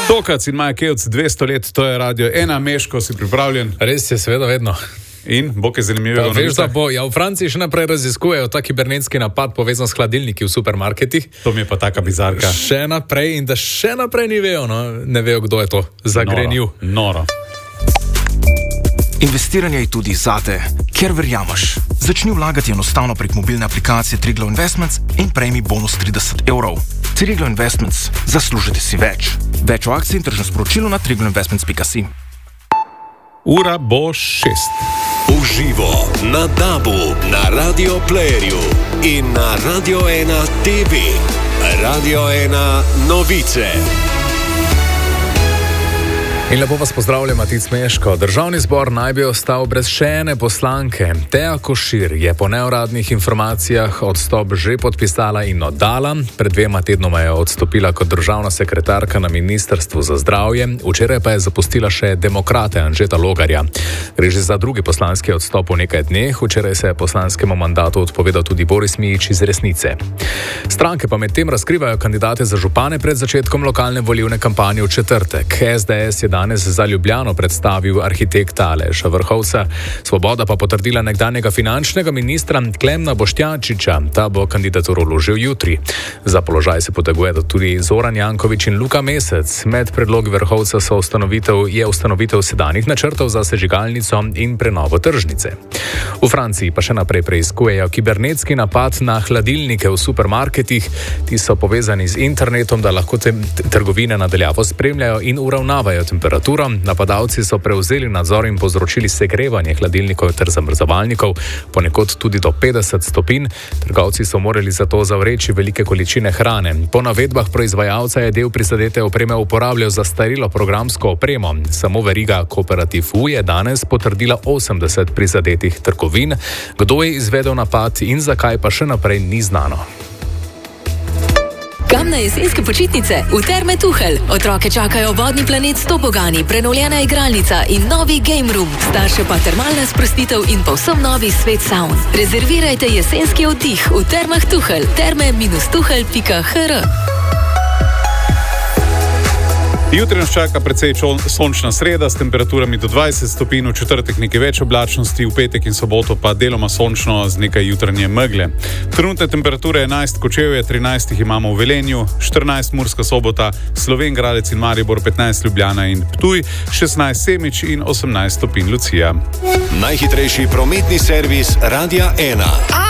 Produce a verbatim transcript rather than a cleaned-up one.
Tokac in Maja Kevc, dvesto let, to je Radio ena, Meško, si pripravljen? Res je, seveda, vedno. In, bo kaj zanimivega? Veš, da bo, ja, v Franciji še naprej raziskujejo ta kibernetski napad povezan s hladilniki v supermarketih. To mi je pa taka bizarka. Še naprej in da še naprej ne vejo, no, ne vejo, kdo je to zagrenil. Noro. Noro. Investiranje je tudi zate, ker verjameš. Začni vlagati enostavno prek mobilne aplikacije Triglav Investments in prejmi bonus trideset evrov. Triglav Investments, zaslužite si več. Več o akciji in tržnem sporočilu na triglav investments pika si. Ura bo šest. Uživo na Dabu, na Radio Playerju in na Radio ena T V. Radio ena novice. In lepo vas pozdravljam, Matic Meško. Državni zbor naj bi ostal brez še ene poslanke. Teja Košir je po neuradnih informacijah odstop že podpisala in oddala. Pred dvema tednoma je odstopila kot državna sekretarka na Ministrstvu za zdravje, včeraj pa je zapustila še demokrate Anžeta Logarja. Gre že za drugi poslanski odstop v nekaj dneh, včeraj se je poslanskemu mandatu odpovedal tudi Boris Mijić iz Resnice. Stranke pa medtem razkrivajo kandidate za župane pred začetkom lokalne volilne kampanje v četrtek. S D S je danes za Ljubljano predstavil arhitekta Aleša Vrhovca, Svoboda pa potrdila nekdanjega finančnega ministra Klemna Boštjančiča. Ta bo kandidaturo vložil jutri. Za položaj se poteguje tudi Zoran Janković in Luka Mesec. Med predlogi Vrhovca so ustanovitev, je ustanovitev sedanjih načrtov za sežigalnico in prenovo tržnice. V Franciji pa še naprej preiskujejo kibernetski napad na hladilnike v supermarketih. Ti so povezani z internetom, da lahko te trgovine nadaljavo spremljajo in uravnavajo temperaturo. Napadalci so prevzeli nadzor in povzročili segrevanje hladilnikov ter zamrzovalnikov, ponekod tudi do petdeset stopinj. Trgovci so morali zato zavreči velike količine hrane. Po navedbah proizvajalca je del prizadete opreme uporabljal za starilo programsko opremo. Samo veriga Kooperativ U je danes potrdila osemdeset prizadetih trgovin. Kdo je izvedel napad in zakaj, pa še naprej ni znano. Kam na jesenske počitnice? V Terme Tuhelj. Otroke čakajo vodni planet s tobogani, prenovljena igralnica in novi game room. Starše pa termalna sprostitev in povsem novi svet saun. Rezervirajte jesenski oddih v Termah Tuhelj. terme tuhelj pika h r. Jutri nas čaka precej sončna sreda s temperaturami do dvajset stopinj, v četrtek nekaj več oblačnosti, v petek in soboto pa deloma sončno z nekaj jutranje megle. Trenutne temperature enajst Kočevje, trinajst jih imamo v Velenju, štirinajst Murska Sobota, Slovenj Gradec in Maribor, petnajst Ljubljana in Ptuj, šestnajst Semič in osemnajst stopinj Lucija. Najhitrejši prometni servis Radia ena.